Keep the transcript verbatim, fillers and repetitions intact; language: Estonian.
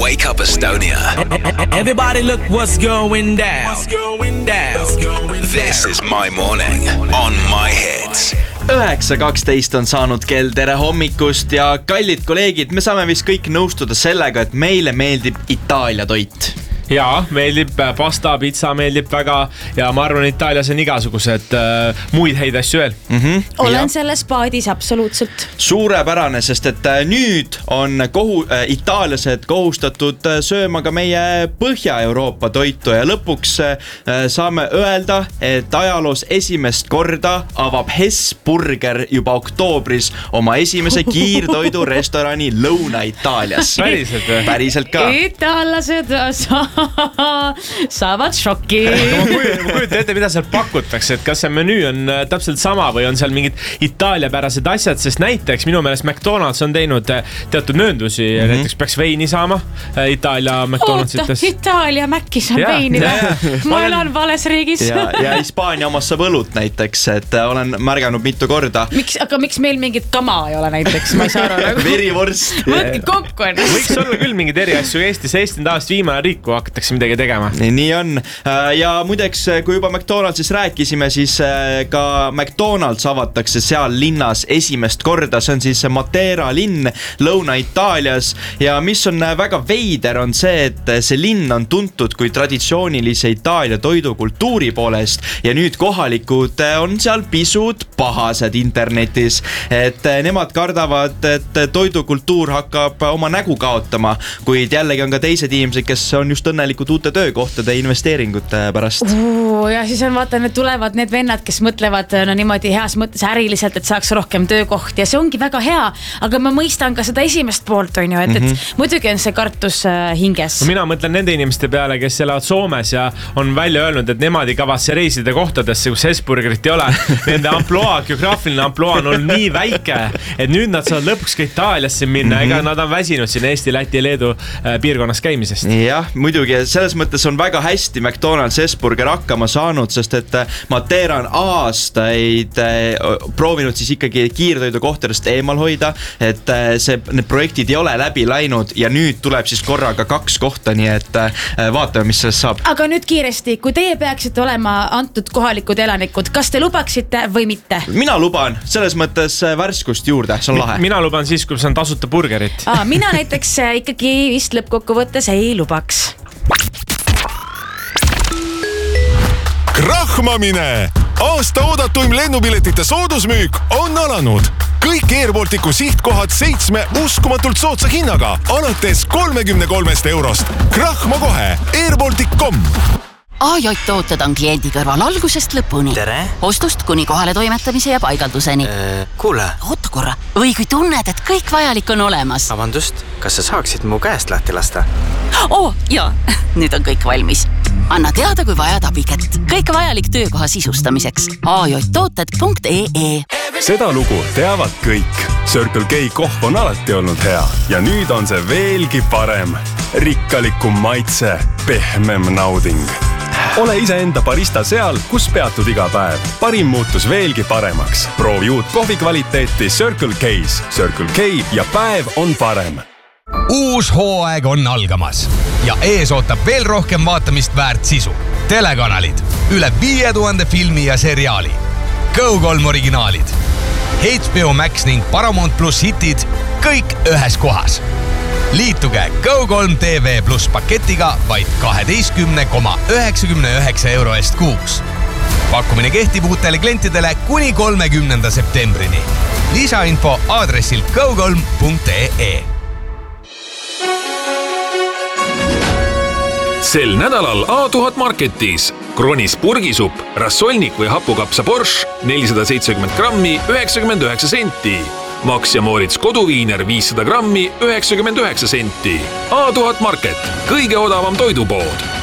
Wake Up Estonia. Everybody look what's going down. What's going down. This is my morning on my hits. üheksa kaksteist on saanud kell, tere hommikust ja kallid kolleegid, me saame vist kõik nõustuda sellega, et meile meeldib Itaalia toit. Jaa, meeldib pasta, pizza meeldib väga ja ma arvan, Itaalias on igasugused äh, muid häid asju veel. Mm-hmm. Olen selles paadis absoluutselt. Suurepärane, sest et nüüd on kohu, äh, itaaliased kohustatud sööma ka meie Põhja-Euroopa toitu ja lõpuks äh, saame öelda, et ajaloos esimest korda avab Hesburger juba oktoobris oma esimese kiirtoidu restorani Lõuna-Itaalias. Päriselt või? Päriselt ka. Itaallased saavad šokki. Ma kujutan ette, mida seal pakutakse, et kas see menüü on täpselt sama või on seal mingid itaaliapärased asjad, sest näiteks minu meelest McDonald's on teinud teatud nööndusi, mm-hmm. näiteks peaks veini saama Itaalia McDonald'sites. Oota, Itaalia Mäkkis on veini. Ma elan vales riigis. Ja, ja Hispaania omas saab õlut näiteks, et olen märganud mitu korda. Miks, aga miks meil mingit kama ei ole näiteks? Ma ei saa aru. Verivorst. Võtke kokku ennast. Võiks olla küll mingid eriasju Eestis. Eesti on taast viimane riik, kui hakatakse midagi tegema. Nii on. Ja muideks, kui juba McDonald'sis rääkisime, siis ka McDonald's avatakse seal linnas esimest korda. See on siis Matera linn Lõuna-Itaalias. Ja mis on väga veider on see, et see linn on tuntud kui traditsioonilise Itaalia toidukultuuri poolest. Ja nüüd kohalikud on seal pisut pahased internetis. Et nemad kardavad, et toidukultuur hakkab oma nägu kaotama, kuid jällegi on ka teised inimesed, kes on just õnnelikud uute töökohtade investeeringute pärast. Uh, ja siis on vaata, need tulevad need vennad, kes mõtlevad no, niimoodi heas mõttes äriliselt, et saaks rohkem töökohti ja see ongi väga hea, aga ma mõistan ka seda esimest poolt, on ju, et, mm-hmm. et muidugi on see kartus uh, hinges. Mina mõtlen nende inimeste peale, kes elavad Soomes ja on välja öelnud, et nemad ei kavasse reisida kohtadesse, kus Hesburgerit ei ole. Nende amploa, geograafiline amploa on olnud nii väike, et nüüd nad saavad lõpuks ka Itaaliasse minna, mm-hmm. ega nad on väsinud siin Eesti, Läti ja Leedu uh, piirkonnas käimisest. Jah, muidugi selles mõttes on väga hästi McDonald's Hesburger hakkama saanud, sest et Matera on aastaid proovinud siis ikkagi kiirtoidu kohtadest eemal hoida, et see, need projektid ei ole läbi läinud ja nüüd tuleb siis korraga kaks kohta, nii et vaatame, mis sellest saab. Aga nüüd kiiresti, kui teie peaksite olema antud kohalikud elanikud, kas te lubaksite või mitte? Mina luban, selles mõttes värskust juurde, see on lahe. Mina luban siis, kui saan tasuta burgerit. Aa, mina näiteks ikkagi vist lõppkokkuvõttes ei lubaks. Krahmamine! Aasta oodatuim lennupiletite soodusmüük on alanud. Kõik Air Balticu sihtkohad seitsme uskumatult soodsa hinnaga alates kolmekümne kolmest eurost. Krahma kohe air baltic dot com. A J tooted on kliendi kõrval algusest lõpuni. Tere. Ostust kuni kohale toimetamise ja paigalduseni. Äh, kuule. Oota korra. Või kui tunned, et kõik vajalik on olemas. Vabandust, kas sa saaksid mu käest lahti lasta? Oo, jaa. Nüüd on kõik valmis. Anna teada, kui vajad abiket. Kõik vajalik töökoha sisustamiseks. A J tooted punkt E E. Seda lugu teavad kõik. Circle K kohv on alati olnud hea. Ja nüüd on see veelgi parem. Rikkalikum maitse, pehmem nauding. Ole iseenda barista seal, kus peatud iga päev. Parim muutus veelgi paremaks. Proovi uut kohvi kvaliteeti Circle K's. Circle K ja päev on parem. Uus hooaeg on algamas ja ees ootab veel rohkem vaatamist väärt sisu. Telekanalid, üle viie tuhande filmi ja seriaali. Go kolm originaalid. H B O Max ning Paramount Plus hitid kõik ühes kohas. Liituge Go kolm T V plus paketiga vaid kaheteistkümne koma üheksakümne üheksa euro eest kuus. Pakkumine kehtib uutele klientidele kuni kolmekümnenda septembrini. Lisainfo aadressil go kolm punkt E E. Sel nädalal A tuhat Marketis Kronis purgisupp, rassolnik või hapukapsa borš nelisada seitsekümmend grammi üheksakümmend üheksa senti. Max ja Moritz koduviiner viissada grammi üheksakümmend üheksa senti. A tuhat Market, kõige odavam toidupood.